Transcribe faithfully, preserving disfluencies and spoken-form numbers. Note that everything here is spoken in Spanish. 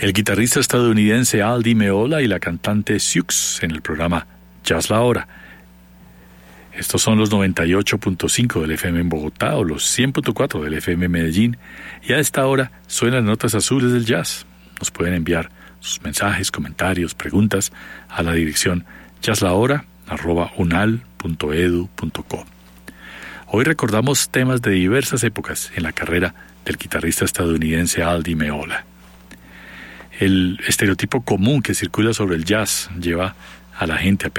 El guitarrista estadounidense Al Di Meola y la cantante Siux en el programa Jazz La Hora. Estos son los noventa y ocho punto cinco del F M en Bogotá o los cien punto cuatro del F M en Medellín, y a esta hora suenan notas azules del jazz. Nos pueden enviar sus mensajes, comentarios, preguntas a la dirección jazzlahora arroba unal punto edu punto co. Hoy recordamos temas de diversas épocas en la carrera del guitarrista estadounidense Al Di Meola. El estereotipo común que circula sobre el jazz lleva a la gente a